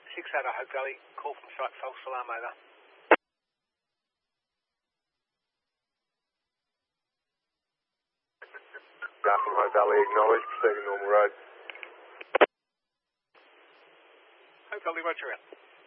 6 out of Hope Valley, call from site, false alarm over. Ground from Hope Valley, acknowledged, proceeding normal road. Hope Valley, roger out.